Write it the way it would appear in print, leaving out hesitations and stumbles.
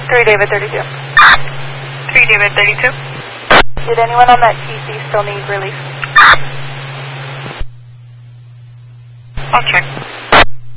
3 David 32. 3 David 32. Did anyone on that TC still need relief? I'll check.